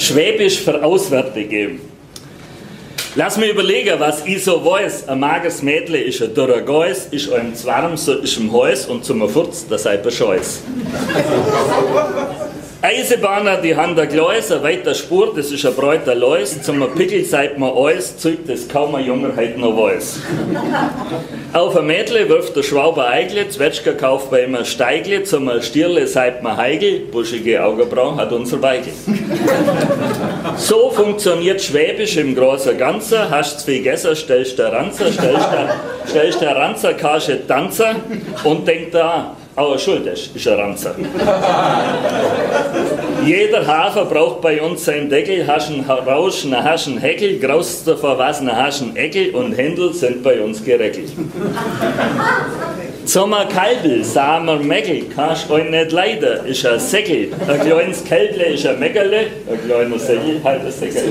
Schwäbisch für Auswärtige. Lass mich überlegen, was ich so weiß. Ein mageres Mädle ist ein dürrer Geus, ist einem zu warm, so ist im Haus und zum Furz, das sei Bescheuß. Eisenbahner, die haben der Gleis, eine weiter Spur, das ist ein bräuter Leus, zum Pickel seid man alles, zeigt das kaum ein Junger heute noch weiß. Auf ein Mädle wirft der Schwauber Eigle, Zwetschger kauft bei ihm ein Steigle, zum Stierle seid man Heigel, buschige Augenbrauen hat unser Weigel. So funktioniert Schwäbisch im großen Ganzen, hast zu viel gegessen, stellst der Ranzer, stellst der Ranzer, kannst Tanzer und denkt da, aber schuld ist ein Ranzer. Jeder Hafer braucht bei uns seinen Deckel, hast einen Rausch, hast einen Heckel, graust davor was, hast einen Eckel und Händel sind bei uns geregelt. Zum Kalbel, Samer Meckel, kannst du euch nicht leiden, ist ein Säckel. Ein kleines Kälble ist ein Meckerle, ein kleiner Säckel halt ein Säckel.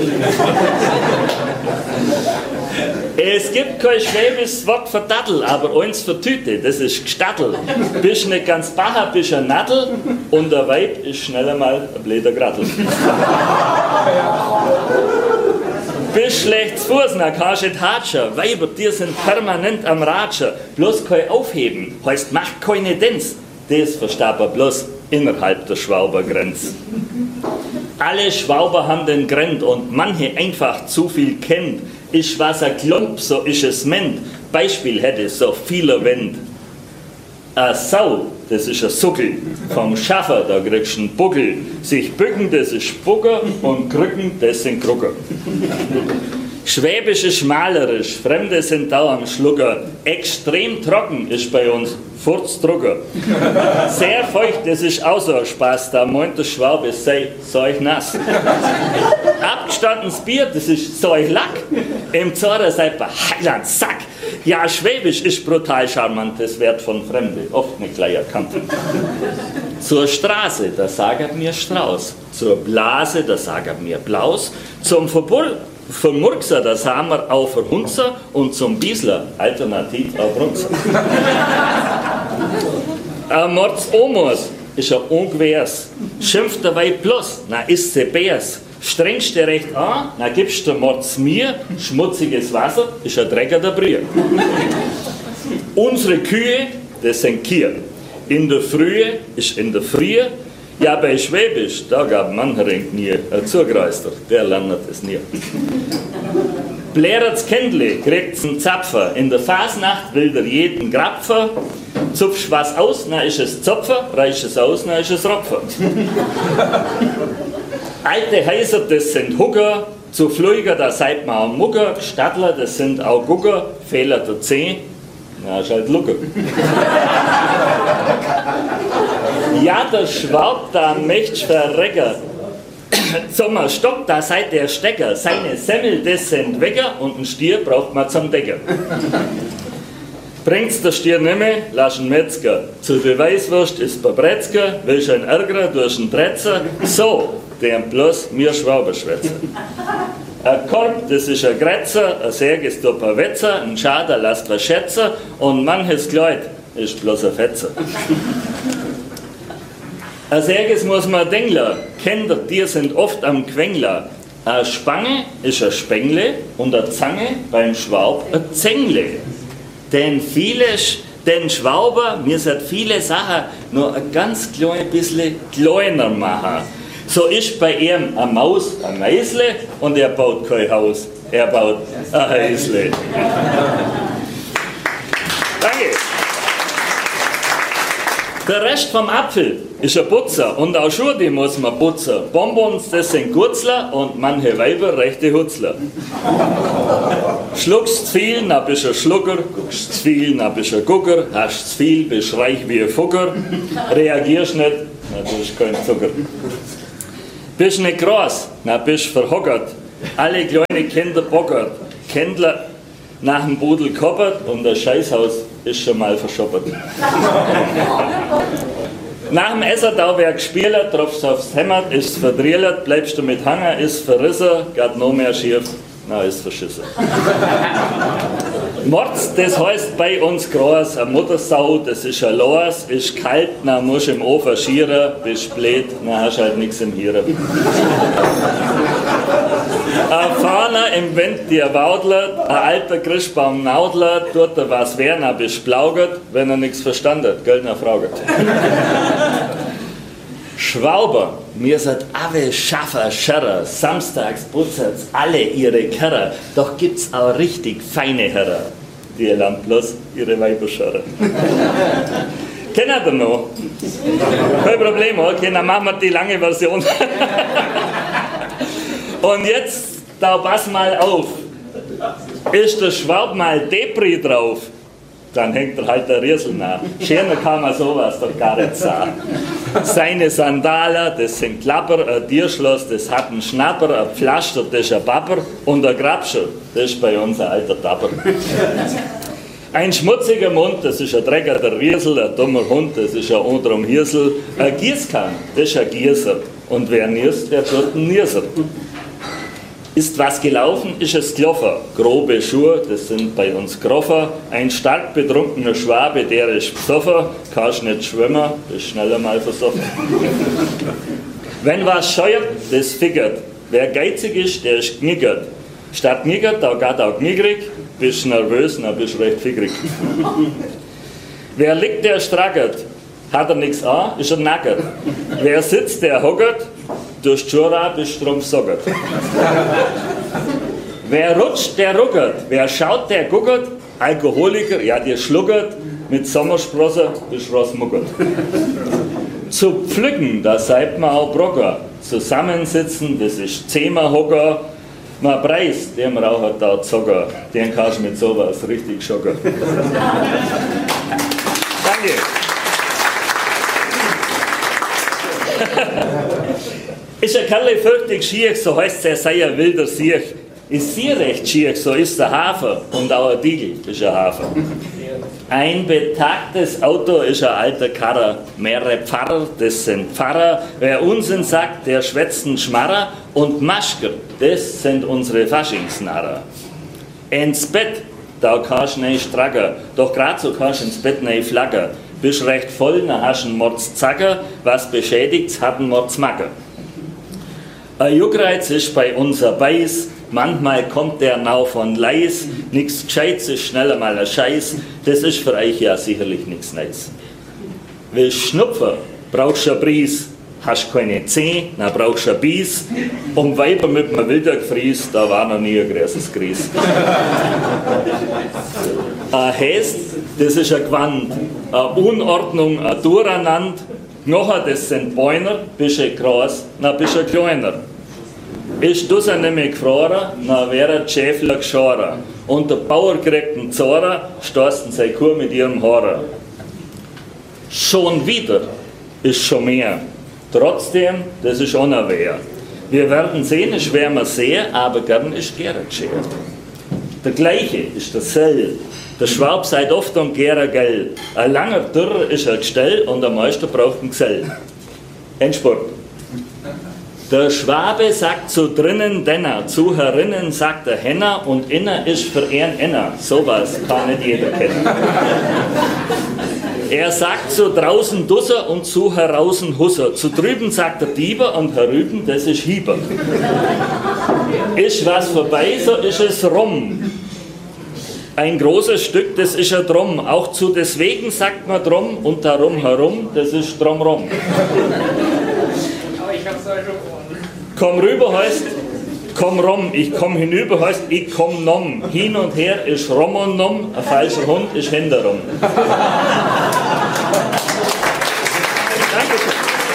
Es gibt kein schwäbisches Wort für Dattel, aber eins für Tüte, das ist Gstattel. Bist nicht ganz Bacher, bist ein Nattel und der Weib ist schneller mal ein bläder Grattel. Bist schlecht zu Fuß, dann kannst du nicht hatschen. Weiber, die sind permanent am Ratschen. Bloß kein Aufheben, heißt macht keine Dens. Das versteht man bloß innerhalb der Schwaubergrenze. Alle Schwauber haben den Grend und manche einfach zu viel kennt. Ist was ein Klump, so ist es ment. Beispiel hätte so viele Wend. A Sau, das ist ein Suckel. Vom Schaffer, da kriegst du einen Buckel. Sich bücken, das ist Spucker und Krücken, das sind Krucker. Schwäbisch ist malerisch, Fremde sind da am Schlucker. Extrem trocken ist bei uns Furzdrucker. Sehr feucht, das ist auch so ein Spaß, da meint der Schwabe, sei nass. Abgestandenes Bier, das ist Lack. Im Zorra seid ihr Heiland Sack. Ja, Schwäbisch ist brutal charmant, das wird von Fremden oft nicht gleich erkannt. Zur Straße, da sagt mir Strauß. Zur Blase, da sagt mir Blaus. Zum Murkser, da sagen wir auf Hunzer und zum Biesler alternativ auf Runzer. Ein Mords-Omos ist ein Ungewehrs. Schimpft der Weib bloß, na ist sie Bärs. Strengst du recht an, na gibst du Mords mir, schmutziges Wasser ist ein Drecker der Brühe. Unsere Kühe, das sind Kier. In der Frühe ist in der Frühe. Ja, bei Schwäbisch, da gab mancher nie ein Zugreister, der lernt es nie. Blärert's Kendle, kriegt's einen Zapfer. In der Fasnacht will der jeden Grapfer. Zupfst was aus, na ist es Zopfer, reicht es aus, na ist es Ropfer. Alte Häuser, das sind Hucker, zu Flüger, da seid man am Mucker, Stadtler, das sind auch Gucker, Fehler der Zeh, na ist halt Lucker. Ja, der Schwab, da möcht's verrecken. Zum Stock, da seid der Stecker, seine Semmel, das sind Wecker und ein Stier braucht man zum Decker. Bringt's der Stier nimmer, lass ihn Metzger. Zur Beweiswurst ist Babretzker, willst ein Ärger durch einen Tretzer, so, der bloß mir Schwaber schwätzen. Ein Korb, das ist ein Grätzer, ein Säge ist ein Wetzer, ein Schader lasst was schätzen und manches Kleid ist bloß ein Fetzer. Ein Säges muss man denken, Kinder, die sind oft am Quengler. Eine Spange ist ein Spengle und eine Zange beim Schwab ein Zängle. Denn Schwauber, mir sind viele Sachen nur ein ganz klein bisschen kleiner machen. So ist bei ihm eine Maus ein Meisle und er baut kein Haus, er baut ein Häusle. Danke. Der Rest vom Apfel ist ein Putzer und auch Schuhe, die muss man putzen. Bonbons, das sind Gurzler und manche Weiber rechte Hutzler. Schluckst zu viel, dann bist du ein Schlucker, guckst zu viel, dann bist du ein Gucker, hast zu viel, bist reich wie ein Fucker, reagierst nicht, dann bist du kein Zucker. Bist nicht groß, dann bist du verhockert, alle kleine Kinder bockert, Kindler nach dem Budel koppert und das Scheißhaus ist schon mal verschoppert. Nach dem Essen da wer gespielt, tropfst aufs Hemd, ist verdriellert, bleibst du mit Hanger, ist verrissen, geht noch mehr schief, na ist verschissen. Mords, das heißt bei uns groß, eine Muttersau, das ist ein Los, ist kalt, dann musst du im Ofen schieren, bist blöd, dann hast du halt nichts im Hirn. Ein Fahner im Wind, der waudelt, ein alter Christbaum naudelt, tut er was werden, er bist blaugert, wenn er nichts verstanden hat, gell, dann fragt. Schwauber, mir seid alle Schaffer, Scherrer, samstags putzert's alle ihre Kerrer, doch gibt's auch richtig feine Herrer, die lernen bloß ihre Weiber scharren. Kennt ihr noch? Kein Problem, okay, dann machen wir die lange Version. Und jetzt, da pass mal auf, ist der Schwab mal Depri drauf, dann hängt er halt der Riesel nach. Schöner kann man sowas doch gar nicht sagen. Seine Sandalen, das sind Klapper, ein Tierschloss, das hat einen Schnapper, ein Pflaster, das ist ein Papper und ein Grabscher, das ist bei uns ein alter Tapper. Ein schmutziger Mund, das ist ein Drecker, der Riesel, ein dummer Hund, das ist ein unterm Hirsel, ein Gießkann, das ist ein Gießer und wer niest, der tut einen Nieser. Ist was gelaufen, ist es gelaufen. Grobe Schuhe, das sind bei uns Groffer. Ein stark betrunkener Schwabe, der ist besoffen. Kannst nicht schwimmen, bist schneller mal versoffen. Wenn was scheuert, das fickert. Wer geizig ist, der ist knickert. Statt knickert, da geht auch knickrig. Bist nervös, dann bist du recht fickrig. Wer liegt, der strackert. Hat er nichts an, ist er nackert. Wer sitzt, der hockert. Durch die Schuhe bist du drum sockert. Wer rutscht, der ruckert. Wer schaut, der guckert. Alkoholiker, ja, der schluckert. Mit Sommersprosse bist du rausmuckert. Zu pflücken, da seid man auch Brocker. Zusammensitzen, das ist Zehmerhocker. Man preist, dem Raucher da Zocker. Den kannst du mit sowas richtig schocken. Danke. Ist ein Kerl fürchtig schier, so heißt er sei ein wilder Siech. Ist sie recht schier, so ist der Hafer. Und auch ein Diegel ist ein Hafer. Ein betagtes Auto ist ein alter Karrer. Mehrere Pfarrer, das sind Pfarrer. Wer Unsinn sagt, der schwätzt einen Schmarrer. Und Maschker, das sind unsere Faschingsnarrer. Ins Bett, da kannst du nicht stracken. Doch grad so kannst du ins Bett nicht flackern. Bist recht voll, dann hast du einen Mordszacker. Was beschädigt's, hat einen Mordsmacker. Ein Juckreiz ist bei uns ein Beiß, manchmal kommt der Nau von Leis, nix Gescheites ist schneller mal ein Scheiß, das ist für euch ja sicherlich nix Neues. Willst Schnupfen, brauchst du ein Bries, hast keine Zeh, dann brauchst du ein Bies, Weiber mit einem Wildergefries, da war noch nie ein großes Gries. Ein Häst, das ist ein Gewand, eine Unordnung, ein Durcheinander, Knochen, das sind Beiner, bist du groß, dann bist du kleiner. Ist das nämlich gefroren, dann wäre der Schäfler geschoren. Und der Bauer kriegt einen Zorer, stoßen seine Kuh mit ihrem Horror. Schon wieder ist schon mehr. Trotzdem, das ist unaware. Wir werden sehen, es werden wir sehen, aber gern ist gerne geschehen. Der gleiche ist der Sell. Der Schwab seid oft und gerne gell. Ein langer Dürr ist ein Gestell und der Meister braucht einen Gesell. Endspurt. Der Schwabe sagt zu drinnen Denner, zu herinnen sagt der Henner und inner ist für ihn Enner. Sowas kann nicht jeder kennen. Er sagt zu draußen Dusser und zu heraußen Husser. Zu drüben sagt der Dieber und herüben, das ist Hieber. Ist was vorbei, so ist es rum. Ein großes Stück, das ist ein Drum. Auch zu deswegen sagt man Drum und darum herum, das ist Drumrum. Aber ich hab's euch schon. Komm rüber heißt, komm rum. Ich komm hinüber heißt, ich komm nom. Hin und her ist rum und nom. Ein falscher Hund ist hinterrum. Dankeschön.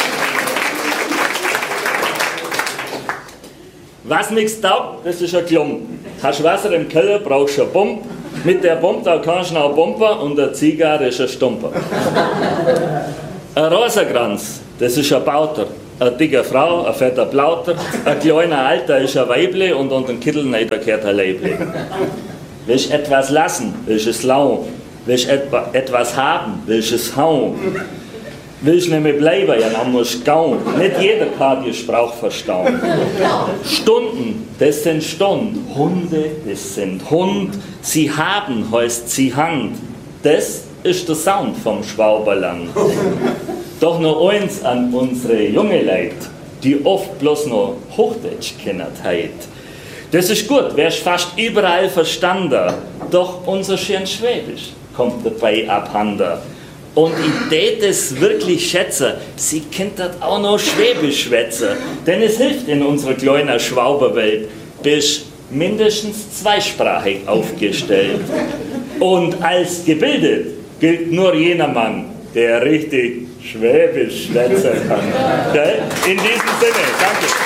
Was nichts taugt, das ist ein Klump. Hast Wasser im Keller, brauchst du eine Pump. Mit der Pump da kannst du noch pumpen und eine Zigarre ist ein Stumper. Ein Rosenkranz, das ist ein Bauter. Eine dicke Frau, ein fetter Plauter, ein kleiner Alter ist ein Weible und unter den Kittel da gehört ein Leible. Willst etwas lassen, willst es lau. Willst etwas haben, willst es hauen. will ich nämlich bleiben, ja, dann muss gauen. Nicht jeder kann die Sprache verstauen. Stunden, das sind Stunden. Hunde, das sind Hund. Sie haben, heißt sie Hand. Das ist der Sound vom Schwaberland. Doch noch eins an unsere junge Leute, die oft bloß noch Hochdeutsch kennen heit. Das ist gut, wär's fast überall verstanden. Doch unser schön Schwäbisch kommt dabei abhanden. Und ich tät es wirklich schätzen, sie kennt das auch noch Schwäbisch schwätzen. Denn es hilft in unserer kleinen Schwauberwelt, bis mindestens zweisprachig aufgestellt. Und als gebildet gilt nur jener Mann, der richtig Schwäbisch schwätzen kann. Okay? In diesem Sinne, danke.